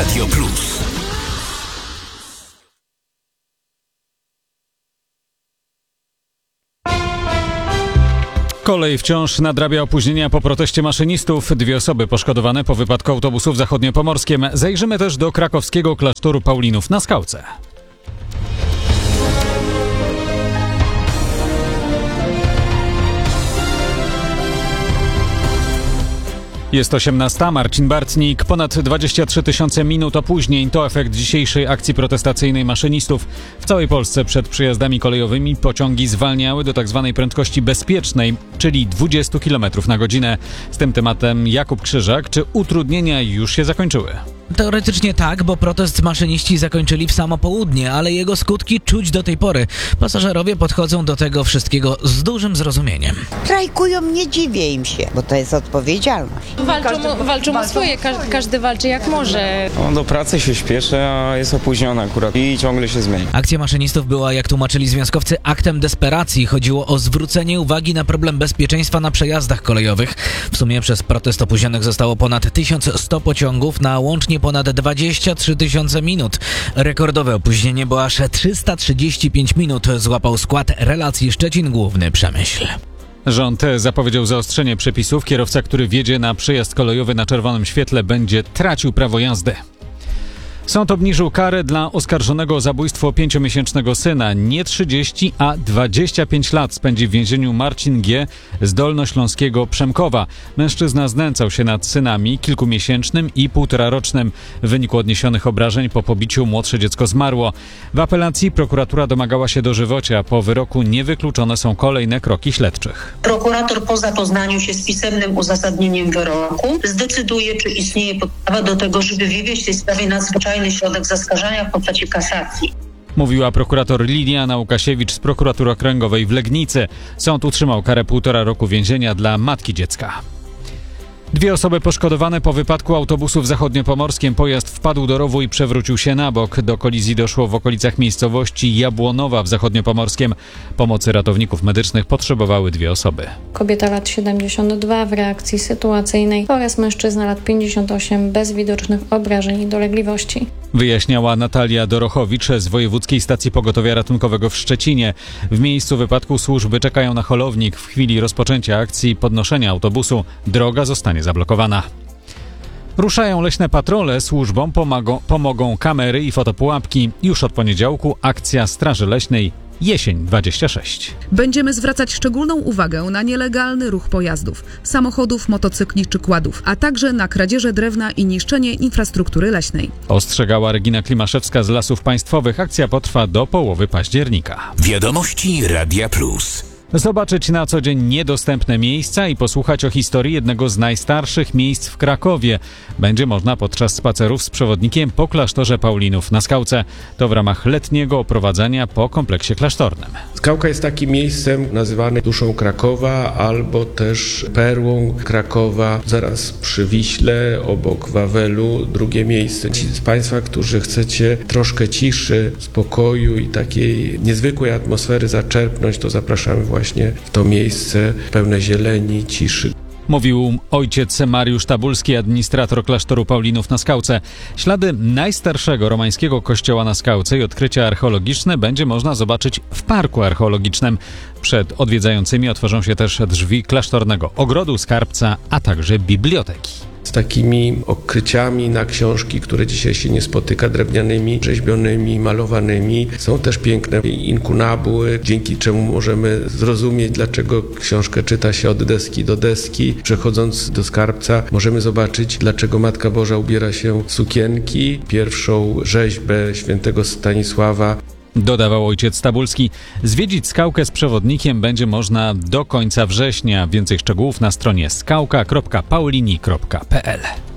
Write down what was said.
Radio Plus. Kolej wciąż nadrabia opóźnienia po proteście maszynistów. 2 osoby poszkodowane po wypadku autobusu w Zachodniopomorskiem. Zajrzymy też do krakowskiego klasztoru Paulinów na Skałce. Jest 18. Marcin Bartnik. Ponad 23 000 minut opóźnień to efekt dzisiejszej akcji protestacyjnej maszynistów. W całej Polsce przed przejazdami kolejowymi pociągi zwalniały do tzw. prędkości bezpiecznej, czyli 20 km na godzinę. Z tym tematem Jakub Krzyżak. Czy utrudnienia już się zakończyły? Teoretycznie tak, bo protest maszyniści zakończyli w samo południe, ale jego skutki czuć do tej pory. Pasażerowie podchodzą do tego wszystkiego z dużym zrozumieniem. Strajkują, nie dziwię im się, bo to jest odpowiedzialność. Walczą o swoje, każdy walczy jak może. Do pracy się śpieszy, a jest opóźniona akurat i ciągle się zmienia. Akcja maszynistów była, jak tłumaczyli związkowcy, aktem desperacji. Chodziło o zwrócenie uwagi na problem bezpieczeństwa na przejazdach kolejowych. W sumie przez protest opóźnionych zostało ponad 1100 pociągów na łącznie ponad 23 000 minut. Rekordowe opóźnienie, bo aż 335 minut złapał skład relacji Szczecin Główny Przemyśl. Rząd zapowiedział zaostrzenie przepisów. Kierowca, który wjedzie na przejazd kolejowy na czerwonym świetle, będzie tracił prawo jazdy. Sąd obniżył karę dla oskarżonego o zabójstwo 5-miesięcznego syna. Nie 30, a 25 lat spędzi w więzieniu Marcin G. z dolnośląskiego Przemkowa. Mężczyzna znęcał się nad synami kilkumiesięcznym i 1,5-rocznym. W wyniku odniesionych obrażeń po pobiciu młodsze dziecko zmarło. W apelacji prokuratura domagała się dożywocia. Po wyroku niewykluczone są kolejne kroki śledczych. Prokurator po zapoznaniu się z pisemnym uzasadnieniem wyroku zdecyduje, czy istnieje podstawa do tego, żeby wywieźć w tej sprawie nadzwyczajny środek zaskarżenia w postaci kasacji. Mówiła prokurator Liliana Łukasiewicz z prokuratury okręgowej w Legnicy. Sąd utrzymał karę 1,5 roku więzienia dla matki dziecka. 2 osoby poszkodowane po wypadku autobusu w Zachodniopomorskiem. Pojazd wpadł do rowu i przewrócił się na bok. Do kolizji doszło w okolicach miejscowości Jabłonowa w Zachodniopomorskiem. Pomocy ratowników medycznych potrzebowały 2 osoby. Kobieta lat 72 w reakcji sytuacyjnej oraz mężczyzna lat 58 bez widocznych obrażeń i dolegliwości. Wyjaśniała Natalia Dorochowicz z Wojewódzkiej Stacji Pogotowia Ratunkowego w Szczecinie. W miejscu wypadku służby czekają na holownik. W chwili rozpoczęcia akcji podnoszenia autobusu droga zostanie zablokowana. Ruszają leśne patrole, służbom pomogą kamery i fotopułapki. Już od poniedziałku akcja Straży Leśnej Jesień 26. Będziemy zwracać szczególną uwagę na nielegalny ruch pojazdów, samochodów, motocykli czy kładów, a także na kradzieże drewna i niszczenie infrastruktury leśnej. Ostrzegała Regina Klimaszewska z Lasów Państwowych. Akcja potrwa do połowy października. Wiadomości Radia Plus. Zobaczyć na co dzień niedostępne miejsca i posłuchać o historii jednego z najstarszych miejsc w Krakowie. Będzie można podczas spacerów z przewodnikiem po klasztorze Paulinów na Skałce. To w ramach letniego oprowadzania po kompleksie klasztornym. Skałka jest takim miejscem nazywanym duszą Krakowa albo też perłą Krakowa. Zaraz przy Wiśle, obok Wawelu, drugie miejsce. Ci z Państwa, którzy chcecie troszkę ciszy, spokoju i takiej niezwykłej atmosfery zaczerpnąć, to zapraszamy właśnie w to miejsce pełne zieleni, ciszy. Mówił ojciec Mariusz Tabulski, administrator klasztoru Paulinów na Skałce. Ślady najstarszego romańskiego kościoła na Skałce i odkrycia archeologiczne będzie można zobaczyć w parku archeologicznym. Przed odwiedzającymi otworzą się też drzwi klasztornego ogrodu, skarbca, a także biblioteki. Z takimi odkryciami na książki, które dzisiaj się nie spotyka, drewnianymi, rzeźbionymi, malowanymi. Są też piękne inkunabuły, dzięki czemu możemy zrozumieć, dlaczego książkę czyta się od deski do deski. Przechodząc do skarbca, możemy zobaczyć, dlaczego Matka Boża ubiera się w sukienki. Pierwszą rzeźbę świętego Stanisława. Dodawał ojciec Tabulski. Zwiedzić Skałkę z przewodnikiem będzie można do końca września. Więcej szczegółów na stronie skałka.paulini.pl.